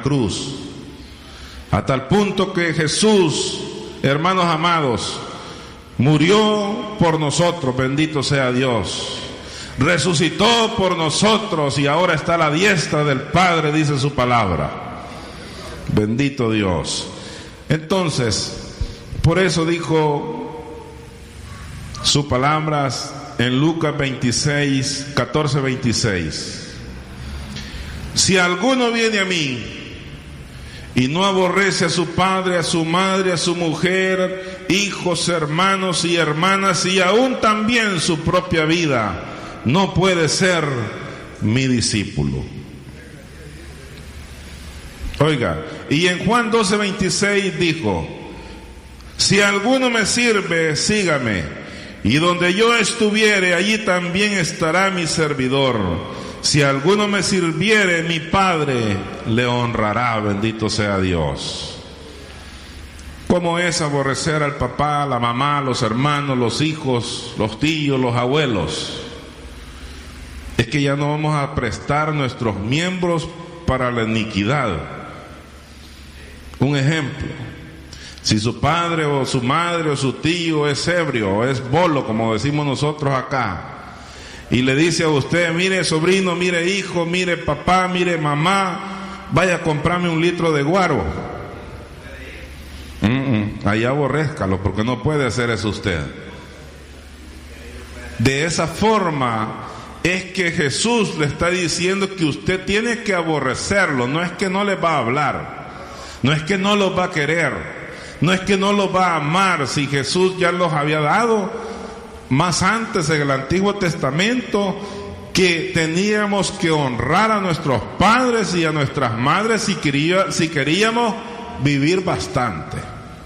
cruz. A tal punto que Jesús, hermanos amados, murió por nosotros, bendito sea Dios. Resucitó por nosotros y ahora está a la diestra del Padre, dice su palabra. Bendito Dios. Entonces, por eso dijo sus palabras en Lucas 26, 14, 26. Si alguno viene a mí y no aborrece a su padre, a su madre, a su mujer, hijos, hermanos y hermanas, y aún también su propia vida, no puede ser mi discípulo. Oiga, y en Juan 12:26 dijo: si alguno me sirve, sígame, y donde yo estuviere, allí también estará mi servidor. Si alguno me sirviere, mi Padre le honrará, bendito sea Dios. ¿Cómo es aborrecer al papá, la mamá, los hermanos, los hijos, los tíos, los abuelos? Es que ya no vamos a prestar nuestros miembros para la iniquidad. Un ejemplo: si su padre o su madre o su tío es ebrio o es bolo, como decimos nosotros acá, y le dice a usted: mire sobrino, mire hijo, mire papá, mire mamá, vaya a comprarme 1 litro de guaro. Ahí aborrézcalo, porque no puede hacer eso usted. De esa forma es que Jesús le está diciendo que usted tiene que aborrecerlo. No es que no le va a hablar, no es que no los va a querer, no es que no los va a amar, si Jesús ya los había dado más antes en el Antiguo Testamento, que teníamos que honrar a nuestros padres y a nuestras madres si queríamos vivir bastante.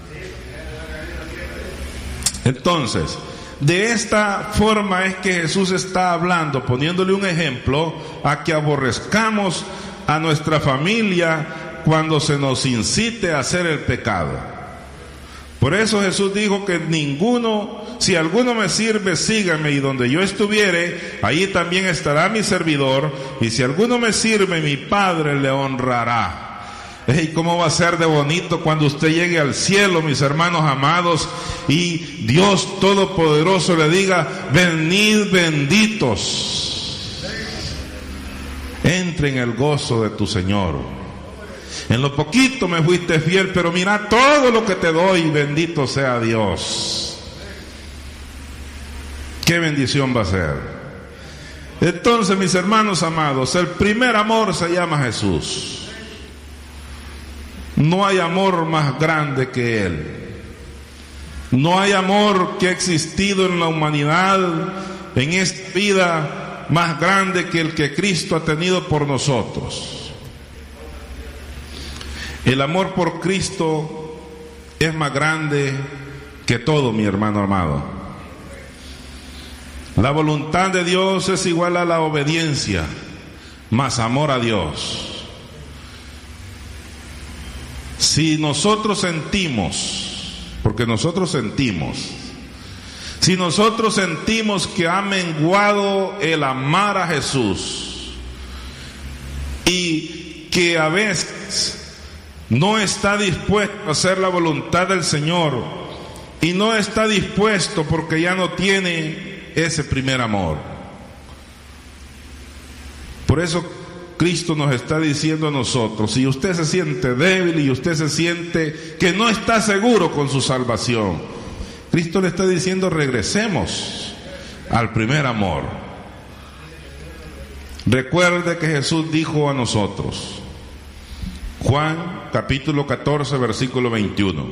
Entonces, de esta forma es que Jesús está hablando, poniéndole un ejemplo, a que aborrezcamos a nuestra familia cuando se nos incite a hacer el pecado. Por eso Jesús dijo que si alguno me sirve, sígame, y donde yo estuviere, allí también estará mi servidor, y si alguno me sirve, mi Padre le honrará. ¿Y cómo va a ser de bonito cuando usted llegue al cielo, mis hermanos amados, y Dios Todopoderoso le diga: venid benditos, entre en el gozo de tu Señor. En lo poquito me fuiste fiel, pero mira todo lo que te doy, bendito sea Dios. Qué bendición va a ser. Entonces, mis hermanos amados, el primer amor se llama Jesús. No hay amor más grande que Él. No hay amor que ha existido en la humanidad, en esta vida, más grande que el que Cristo ha tenido por nosotros. El amor por Cristo es más grande que todo, mi hermano amado. La voluntad de Dios es igual a la obediencia, más amor a Dios. Si nosotros sentimos, porque nosotros sentimos, si nosotros sentimos que ha menguado el amar a Jesús y que a veces no está dispuesto a hacer la voluntad del Señor, y no está dispuesto porque ya no tiene ese primer amor. Por eso Cristo nos está diciendo a nosotros: si usted se siente débil y usted se siente que no está seguro con su salvación, Cristo le está diciendo: regresemos al primer amor. Recuerde que Jesús dijo a nosotros, Juan capítulo 14 versículo 21: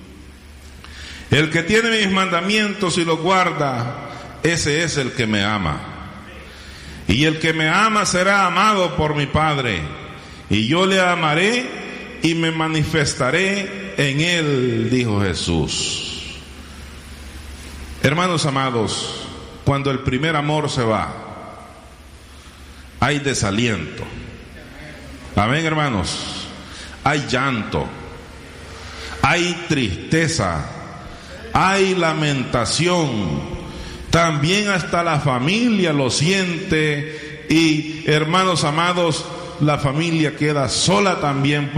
el que tiene mis mandamientos y los guarda, ese es el que me ama. Y el que me ama será amado por mi Padre, y yo le amaré y me manifestaré en él, dijo Jesús. Hermanos amados, cuando el primer amor se va, hay desaliento. Amén, hermanos. Hay llanto, hay tristeza, hay lamentación. También hasta la familia lo siente, y hermanos amados, la familia queda sola también